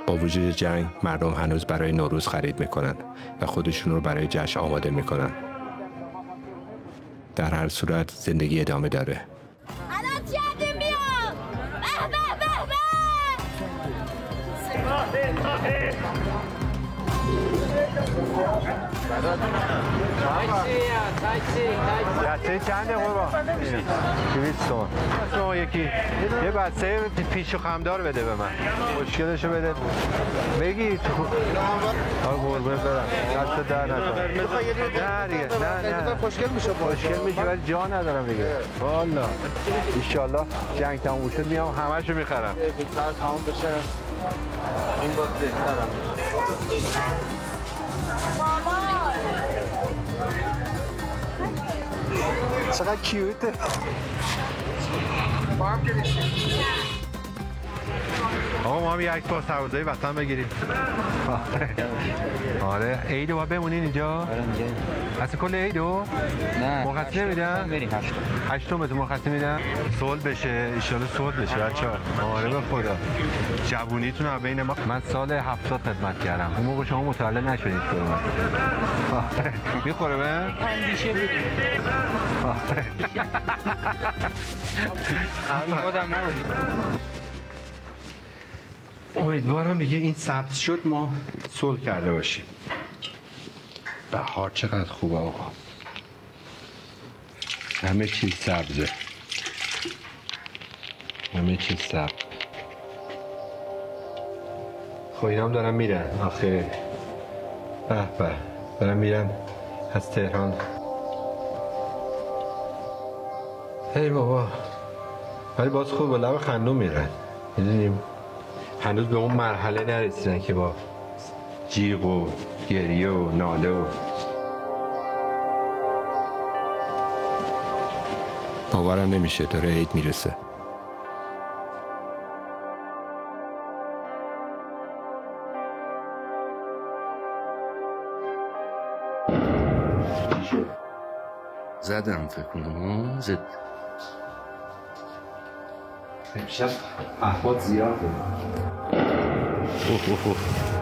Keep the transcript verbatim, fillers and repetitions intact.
با وجود جنگ مردم هنوز برای نوروز خرید میکنن و خودشون رو برای جشن آماده میکنن. در هر صورت زندگی ادامه داره. الان چی هدیم بیام؟ به به به بسته چنده قربان؟ دویست تومن. شما یکی یه بسته پیش و خمدار بده به من. خوشگلشو بده. بگی تو آره قربون برم. دست در نکنم. نه دیگه نه نه. خوشگل میشه خوشگل میشه ولی جا ندارم دیگه. والا. ان جنگ تموم شد میام همه‌شو میخرم. بیشتر تموم بشه. این باز بهترم. چقدر کیوته. آقا ما هم یک بار سربازای وطن بگیریم. آره عیدو باید بمونین اینجا؟ آره اینجا. اصلا کل عیدو؟ نه مرخصی نمیدن؟ بریم هشتم. هشتم بهتون مرخصی میدن؟ صلح بشه ایشالا صلح بشه بچه‌ها. آره به خدا. جوونیتون هم بین ما. من سال هفتاد خدمت کردم. اون موقع شما متولد نشدید که من. میخوره به؟ اندیشه بود. همین خودم نبودی. امیدوارم دیگه این سبز شد ما صلح کرده باشیم. بهار چقدر خوبه آقا. همه چیز سبزه. همه چیز سبز. خب اینا هم دارن میرن آخه. به به دارن میرن از تهران. هی بابا ولی باز خوب با لب خندون میرن. میدونیم هنوز به اون مرحله نرسیدن که با جیغ و گریه و ناله و باورم نمیشه داره عید میرسه. زدم فکر کنم زد امشب احوال زیاد بود. اوه اوه اوه